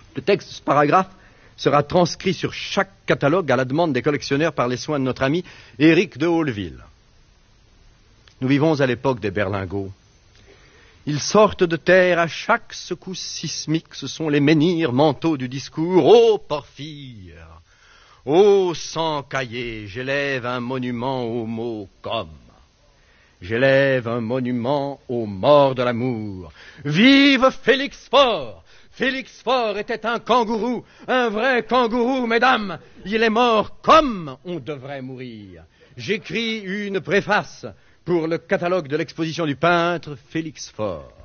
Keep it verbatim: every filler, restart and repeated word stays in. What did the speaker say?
Le texte de ce paragraphe sera transcrit sur chaque catalogue à la demande des collectionneurs par les soins de notre ami Éric de Hauleville. Nous vivons à l'époque des berlingots. Ils sortent de terre à chaque secousse sismique. Ce sont les menhirs manteaux du discours. Ô Porphyre, ô sang caillé, j'élève un monument au mot comme. J'élève un monument aux morts de l'amour. Vive Félix Faure! Félix Faure était un kangourou, un vrai kangourou, mesdames. Il est mort comme on devrait mourir. J'écris une préface pour le catalogue de l'exposition du peintre Félix Faure.